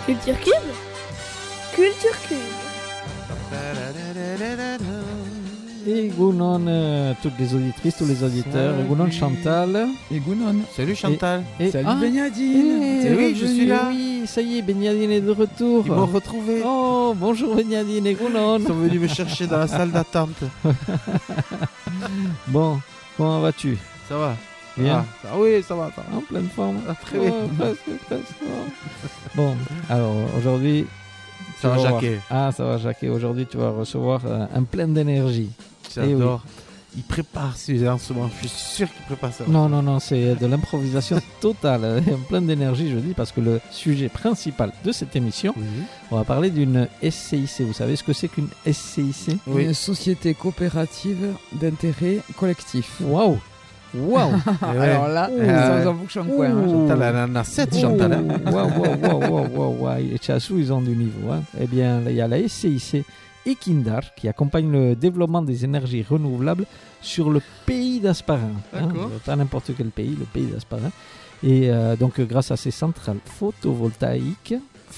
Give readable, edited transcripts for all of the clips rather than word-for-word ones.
Culture Cube. Culture Cube. Et Gounon, toutes les auditrices, tous les auditeurs. Et Gounon Chantal. Et Gounon. Salut Chantal. Salut Benyadine. Oui, je suis là. Oui, ça y est, Benyadine est de retour. Ils m'ont retrouvé. Oh, bonjour Benyadine et Gounon. Ils sont venus me chercher dans la salle d'attente. Bon, comment vas-tu? Ça va? Bien. Ah oui, ça va. En pleine forme. Très bien. Presque. Bon, alors aujourd'hui... Ça va, Jacquet. Ça va, Jacquet. Aujourd'hui, tu vas recevoir un plein d'énergie. J'adore. Il prépare ces instruments. Je suis sûr qu'il prépare ça. Non, c'est de l'improvisation totale. Un plein d'énergie, je dis, parce que le sujet principal de cette émission, on va parler d'une SCIC. Vous savez ce que c'est qu'une SCIC? Oui. Une société coopérative d'intérêt collectif. Waouh. Alors là, ça en bouche en coin. Chantal, elle en a 7, Chantal. Waouh. Les Chassous, ils ont du niveau. Hein. Eh bien, il y a la SCIC Ekindar qui accompagne le développement des énergies renouvelables sur le pays d'Asparin. D'accord. Pas n'importe quel pays, le pays d'Asparin. Et donc, grâce à ces centrales photovoltaïques,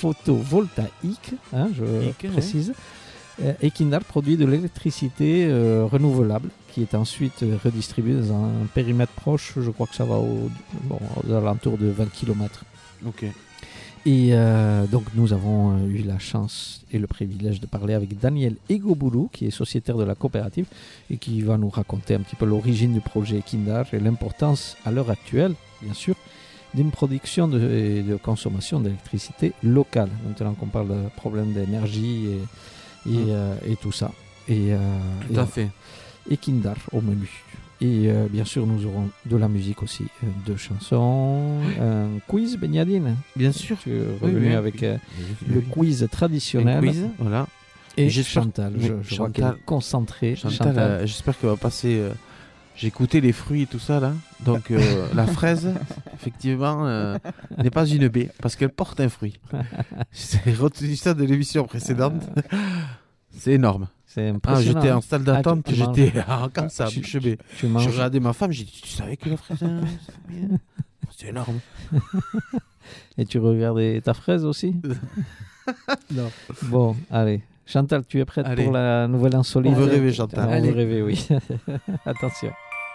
je précise, Ekindar produit de l'électricité renouvelable qui est ensuite redistribuée dans un périmètre proche. Je crois que ça va aux alentours de 20 km. Ok. Et donc nous avons eu la chance et le privilège de parler avec Daniel Egoboulou, qui est sociétaire de la coopérative et qui va nous raconter un petit peu l'origine du projet Ekindar et l'importance à l'heure actuelle, bien sûr, d'une production et de consommation d'électricité locale. Maintenant qu'on parle de problème d'énergie et tout ça. Tout à fait. Ekindar au menu. Et bien sûr, nous aurons de la musique aussi, 2 chansons, un quiz, Benyadine. Bien sûr. Tu es revenu avec le quiz traditionnel. Un quiz, voilà. Et Chantal, je vois qu'elle est concentrée. Chantal, j'espère qu'elle va passer... J'ai écouté les fruits et tout ça, là. Donc, la fraise, effectivement, n'est pas une baie, parce qu'elle porte un fruit. J'ai retenu ça de l'émission précédente. C'est énorme. C'est impressionnant. J'étais en salle d'attente, j'étais comme ça, tu bouche bée. Je regardais ma femme, j'ai dit, tu savais que la fraise, c'est énorme. Et tu regardais ta fraise aussi? Non. Bon, allez. Chantal, tu es prête pour la nouvelle insolite? On veut rêver, Chantal. On veut rêver, oui. Attention.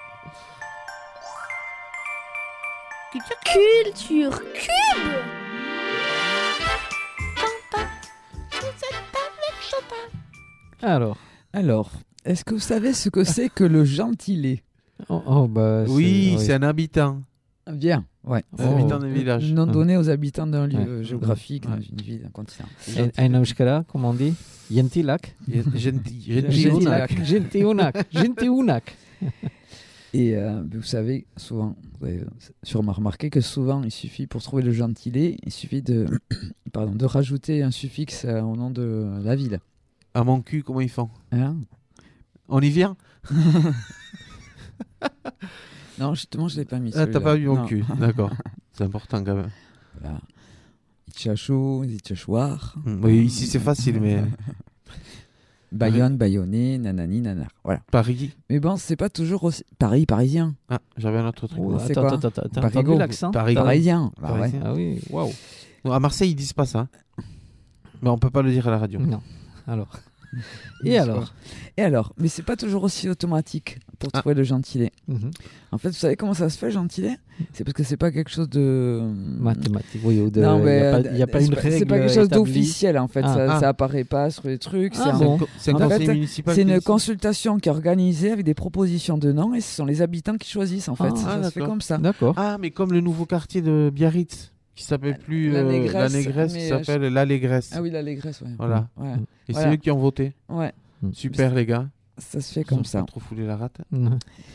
Culture Cube. Alors, est-ce que vous savez ce que c'est que le gentilé? Oui, c'est un habitant. Bien, ouais. Un habitant d'un village. Nom donné aux habitants d'un lieu géographique, d'une ville, d'un continent. En euskara, comment on dit? Gentilak. Gentiunak. Et vous savez, souvent, vous avez sûrement remarqué que souvent, il suffit, pour trouver le gentilé, il suffit de rajouter un suffixe au nom de la ville. À mon cul, comment ils font? On y vient? Non, justement, je ne l'ai pas mis. T'as pas mis mon cul, d'accord. C'est important quand même. Voilà. Itchachou, Itchachouar. Oui, ici c'est facile, mais... Bayonne, Bayonnais, nanani, nanar. Voilà. Paris. Mais bon, c'est pas toujours aussi... Paris, parisien. Ah, j'avais un autre truc. C'est quoi? Attends, t'as entendu l'accent? Parisien. Parisien. Ah oui, waouh. À Marseille, ils disent pas ça. Mais on peut pas le dire à la radio. Non. Alors. Et alors? Mais c'est pas toujours aussi automatique pour trouver le gentilé. En fait, vous savez comment ça se fait, le gentilé? C'est parce que c'est pas quelque chose de mathématique. Oui, il y a pas une règle. C'est pas quelque chose établie. d'officiel en fait. Ça apparaît pas sur les trucs. C'est un conseil municipal. C'est une consultation qui est organisée avec des propositions de noms et ce sont les habitants qui choisissent en fait. Ça se fait comme ça. D'accord. Ah, mais comme le nouveau quartier de Biarritz. Qui s'appelle plus la Négresse, qui s'appelle l'Allégresse. Ah oui, l'Allégresse, ouais. Voilà. Ouais. Et c'est eux qui ont voté. Ouais. Super, les gars. Ça se fait comme ça. Pas trop foulé la rate.